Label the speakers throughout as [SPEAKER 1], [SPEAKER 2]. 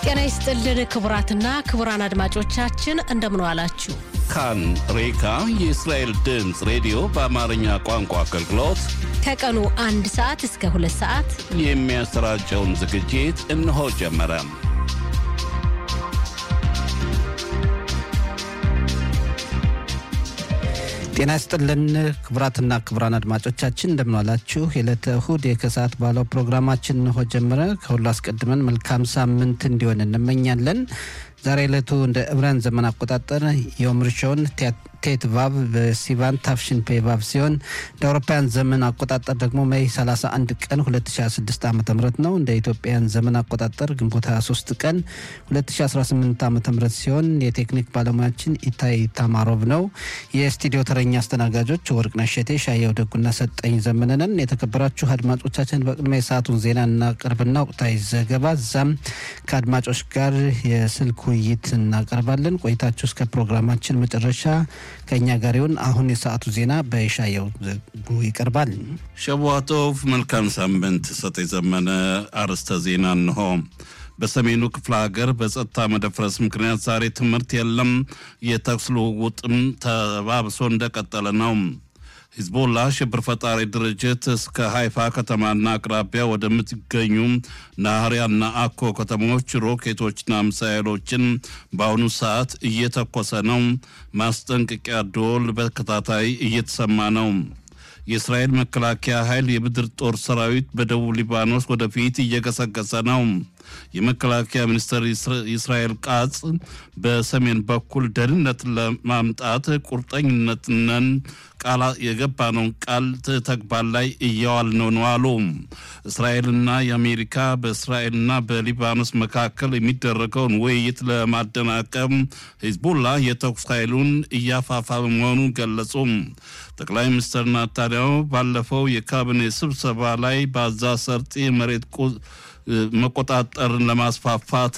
[SPEAKER 1] ጤና ይስጥልን ክቡራትና ክቡራን አድማጮቻችን እንደምን ዋላችሁ።
[SPEAKER 2] ካን ሬካ የእስራኤል ድምጽ ሬዲዮ በአማርኛ ቋንቋ አገልግሎት
[SPEAKER 1] ከቀኑ 1 ሰዓት እስከ 2 ሰዓት
[SPEAKER 2] የሚያሰራጨውን ዝግጅት እነሆ ጀመረ።
[SPEAKER 3] ጤና ይስጥልን ክቡራትና ክቡራን አድማጮቻችን እንደምን ዋላችሁ። የዕለተ እሁድ የከሰዓት ባለው ፕሮግራማችን እነሆ ጀመረ። ከሁሉ አስቀድመን መልካም ሳምንት እንዲሆን እንመኛለን። ዛሬ ዕለቱ እንደ ዕብራውያን ዘመን አቆጣጠር ዮም ሪሾን ቴት ቫቭ በሲቫን ታፍሽን ፔቫቭ ሲሆን እንደ አውሮፓውያን ዘመን አቆጣጠር ደግሞ ሜይ 31 ቀን 2026 ዓ.ም ነው። እንደ ኢትዮጵያን ዘመን አቆጣጠር ግንቦት 23 ቀን 2018 ዓ.ም ሲሆን የቴክኒክ ባለሙያችን ኢታይ ታማሮቭ ነው። የስቱዲዮ ተረኛ አስተናጋጆች ወርቅነሽ እሸቴ፣ ሻየው ደጉና ሰጠኝ ዘመነን። የተከበራችሁ አድማጮቻችን በቅድሚያ የሰዓቱን ዜና እናቀርብና ወቅታዊ ዘገባ እዛም ከአድማጮች ጋር የስልክ ውይይት እናቀርባለን። ቆይታችሁ እስከ ፕሮግራማችን መጨረሻ ከኛ ጋር ይሁን። አሁን የሰዓቱ ዜና በሻየው ዘጉ ይቀርባል።
[SPEAKER 2] ሸዋቶቭ መልካም ሳምንት። ሰጠኝ ዘመነ አርስተ ዜና እንሆ። በሰሜኑ ክፍለ ሀገር በጸጥታ መደፍረስ ምክንያት ዛሬ ትምህርት የለም። የተኩስ ልውውጥም ተባብሶ እንደቀጠለ ነው። ሂዝቦላ ሽብር ፈጣሪ ድርጅት እስከ ሃይፋ ከተማና አቅራቢያ ወደምትገኙ ናህሪያና አኮ ከተሞች ሮኬቶችና ሚሳኤሎችን በአሁኑ ሰዓት እየተኮሰ ነው። ማስጠንቀቂያ ደወል በተከታታይ እየተሰማ ነው። የእስራኤል መከላከያ ኃይል የምድር ጦር ሰራዊት በደቡብ ሊባኖስ ወደፊት እየገሰገሰ ነው። የመከላከያ ሚኒስትር እስራኤል ቃጽ በሰሜን በኩል ደህንነትን ለማምጣት ቁርጠኝነትን ቃል የገባነውን ቃል ተግባር ላይ እያዋልነው ነው አሉ። እስራኤልና የአሜሪካ በእስራኤልና በሊባኖስ መካከል የሚደረገውን ውይይት ለማደናቀም ሂዝቦላ የተኩስ ኃይሉን እያፋፋመ መሆኑን ገለጹ። ጠቅላይ ሚኒስትር ናታንያሁ ባለፈው የካቢኔ ስብሰባ ላይ በጋዛ ሰርጥ መሬት መቆጣጠርን ለማስፋፋት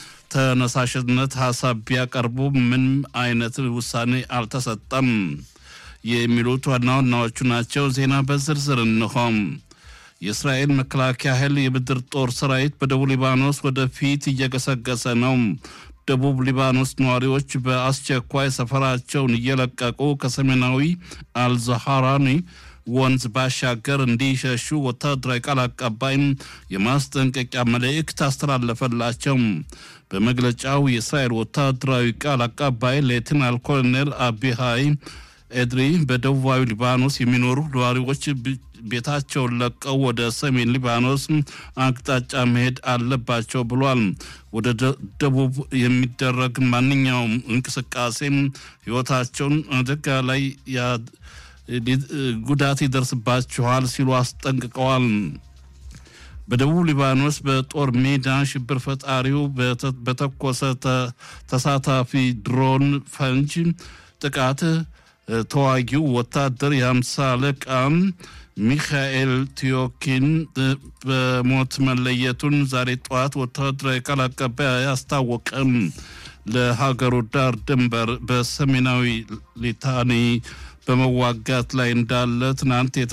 [SPEAKER 2] ተነሳሽነት ሐሳብ ቢያቀርቡ ምን አይነት ውሳኔ አልተሰጠም የሚሉት ዋና ዋናዎቹ ናቸው። ዜና በዝርዝር እንሆ። የእስራኤል መከላከያ ኃይል የምድር ጦር ሰራዊት በደቡብ ሊባኖስ ወደፊት እየገሰገሰ ነው። ደቡብ ሊባኖስ ነዋሪዎች በአስቸኳይ ሰፈራቸውን እየለቀቁ ከሰሜናዊ አልዛሃራኒ ወንዝ ባሻገር እንዲሸሹ ወታደራዊ ቃል አቀባይ የማስጠንቀቂያ መልእክት አስተላለፈላቸው። በመግለጫው የእስራኤል ወታደራዊ ቃል አቀባይ ሌተናል ኮሎኔል አቢሃይ ኤድሪ በደቡባዊ ሊባኖስ የሚኖሩ ነዋሪዎች ቤታቸውን ለቀው ወደ ሰሜን ሊባኖስ አቅጣጫ መሄድ አለባቸው ብሏል። ወደ ደቡብ የሚደረግ ማንኛውም እንቅስቃሴ ሕይወታቸውን አደጋ ላይ ጉዳት ይደርስባቸዋል ሲሉ አስጠንቅቀዋል። በደቡብ ሊባኖስ በጦር ሜዳ ሽብር ፈጣሪው በተኮሰ ተሳታፊ ድሮን ፈንጅ ጥቃት ተዋጊው ወታደር የ50 አለቃ ሚካኤል ቲዮኪን በሞት መለየቱን ዛሬ ጠዋት ወታደራዊ ቃል አቀባይ አስታወቀም። ለሀገሩ ዳር ድንበር በሰሜናዊ ሊታኒ በመዋጋት ላይ እንዳለ ትናንት